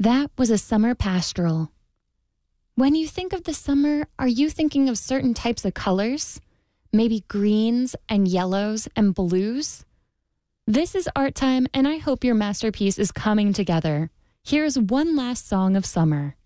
That was a summer pastoral. When you think of the summer, are you thinking of certain types of colors? Maybe greens and yellows and blues? This is Art Time, and I hope your masterpiece is coming together. Here's one last song of summer.